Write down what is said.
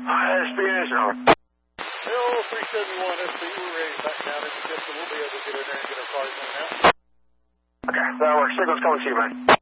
SPN is over. Hill 371 SB, we're ready back down into Tipton. We'll be able to get in there and get our cars in now. Okay, that works. Signal's coming to you, man.